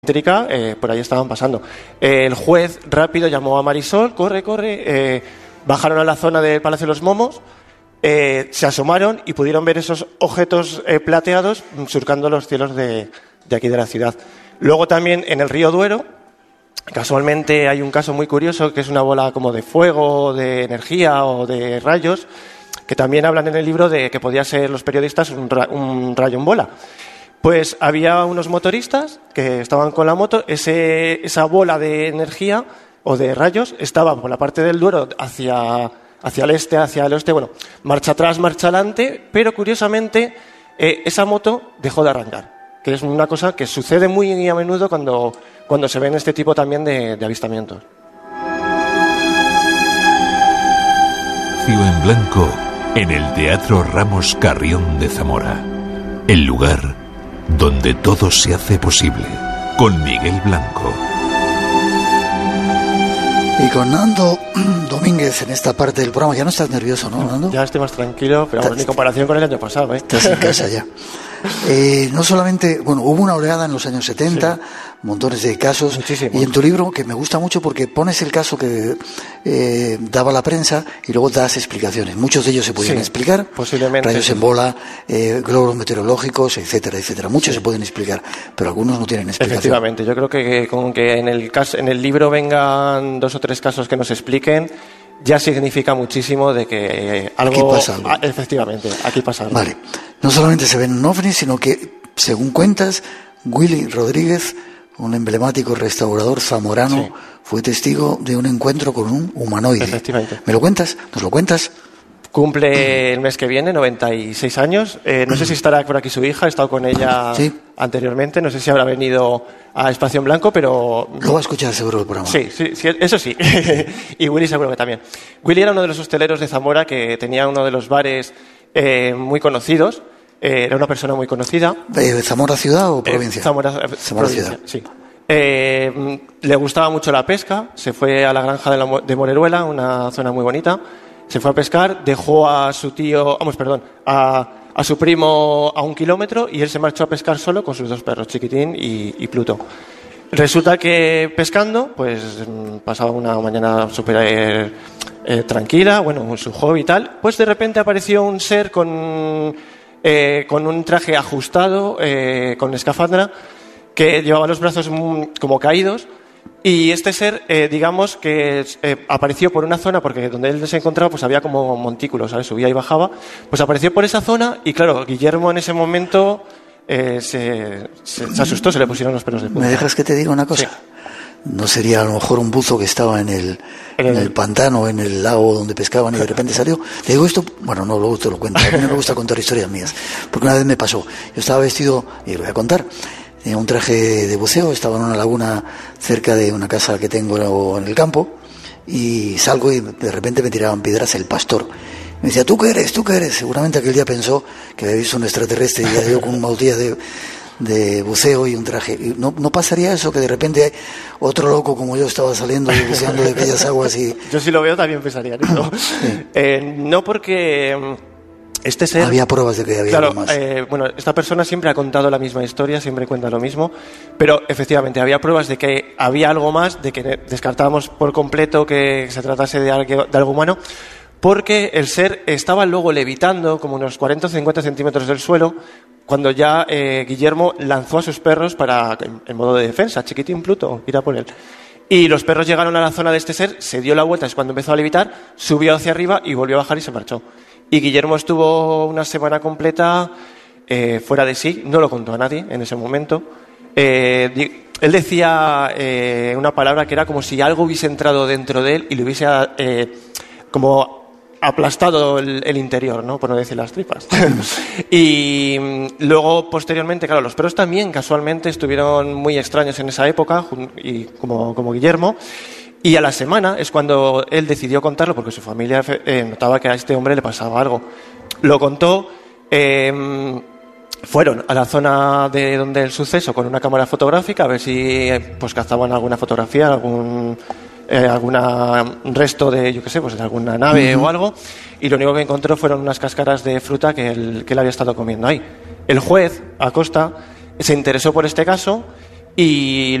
por ahí estaban pasando. El juez rápido llamó a Marisol, corre, bajaron a la zona del Palacio de los Momos, se asomaron y pudieron ver esos objetos plateados surcando los cielos de aquí de la ciudad. Luego también en el río Duero, casualmente hay un caso muy curioso que es una bola como de fuego, de energía o de rayos, que también hablan en el libro de que podía ser los periodistas un rayo en bola. Pues había unos motoristas que estaban con la moto, esa bola de energía o de rayos estaba por la parte del Duero hacia el este, hacia el oeste, bueno, marcha atrás, marcha adelante, pero curiosamente esa moto dejó de arrancar, que es una cosa que sucede muy a menudo cuando se ven este tipo también de avistamientos. Cio en Blanco en el Teatro Ramos Carrión de Zamora, el lugar donde todo se hace posible, con Miguel Blanco. Y con Nando Domínguez en esta parte del programa. Ya no estás nervioso, ¿no, Nando? Ya estoy más tranquilo, pero en comparación con el año pasado, Estás en casa ya. No solamente, bueno, hubo una oleada en los años 70, sí, montones de casos. Muchísimo. Y en tu libro, que me gusta mucho porque pones el caso que daba la prensa y luego das explicaciones. Muchos de ellos se podían explicar. Posiblemente. Rayos en bola, globos meteorológicos, etcétera, etcétera. Muchos se pueden explicar, pero algunos no tienen explicación. Efectivamente. Yo creo que con que en el libro vengan 2 o 3 casos que nos expliquen, ya significa muchísimo de que algo... Aquí pasa algo. Efectivamente, aquí pasa algo. Vale. No solamente se ven ovnis, sino que, según cuentas, Willy Rodríguez, un emblemático restaurador zamorano, fue testigo de un encuentro con un humanoide. Efectivamente. ¿Me lo cuentas? ¿Nos lo cuentas? Cumple el mes que viene 96 años. No sé si estará por aquí su hija, he estado con ella anteriormente. No sé si habrá venido a Espacio en Blanco, pero... Lo va a escuchar seguro el programa. Sí, eso sí. Y Willy seguro que también. Willy era uno de los hosteleros de Zamora que tenía uno de los bares muy conocidos. Era una persona muy conocida. ¿Zamora ciudad o provincia? Zamora ciudad, sí. Le gustaba mucho la pesca, se fue a la granja de Moreruela, una zona muy bonita, se fue a pescar, dejó a su tío, a su primo a 1 kilómetro y él se marchó a pescar solo con sus 2 perros, Chiquitín y Pluto. Resulta que pescando, pues pasaba una mañana súper tranquila, bueno, su hobby y tal, pues de repente apareció un ser con un traje ajustado, con escafandra, que llevaba los brazos como caídos, y este ser, digamos que apareció por una zona, porque donde él se encontraba pues había como montículos, ¿sabes? Subía y bajaba, pues apareció por esa zona, y claro, Guillermo en ese momento se asustó, se le pusieron los pelos de punta. ¿Me dejas que te diga una cosa? Sí. ¿No sería a lo mejor un buzo que estaba en el pantano, en el lago donde pescaban y de repente salió? Te digo esto, bueno, no, luego te lo cuento. A mí no me gusta contar historias mías, porque una vez me pasó. Yo estaba vestido, y lo voy a contar, tenía un traje de buceo, estaba en una laguna cerca de una casa que tengo en el campo, y salgo y de repente me tiraban piedras el pastor. Me decía, ¿tú qué eres? ¿Tú qué eres? Seguramente aquel día pensó que había visto un extraterrestre y ya yo con una botella de buceo y un traje. ¿No pasaría eso, que de repente hay otro loco como yo estaba saliendo y buceando de aquellas aguas? Y... Yo si lo veo también pensaría en eso. No porque este ser... Había pruebas de que había algo más. Bueno, esta persona siempre ha contado la misma historia, siempre cuenta lo mismo, pero efectivamente había pruebas de que había algo más, de que descartábamos por completo que se tratase de algo humano, porque el ser estaba luego levitando como unos 40 o 50 centímetros del suelo cuando ya Guillermo lanzó a sus perros en modo de defensa, Chiquitín, Pluto, ir a por él. Y los perros llegaron a la zona de este ser, se dio la vuelta, es cuando empezó a levitar, subió hacia arriba y volvió a bajar y se marchó. Y Guillermo estuvo una semana completa fuera de sí, no lo contó a nadie en ese momento. Él decía una palabra que era como si algo hubiese entrado dentro de él y le hubiese como aplastado el interior, ¿no? Por no decir las tripas. Y luego, posteriormente, claro, los perros también casualmente estuvieron muy extraños en esa época, y como Guillermo, y a la semana es cuando él decidió contarlo, porque su familia notaba que a este hombre le pasaba algo. Lo contó, fueron a la zona de donde el suceso con una cámara fotográfica a ver si pues cazaban alguna fotografía, algún resto de, yo qué sé, pues de alguna nave o algo, y lo único que encontró fueron unas cáscaras de fruta que él había estado comiendo ahí. El juez, Acosta, se interesó por este caso Y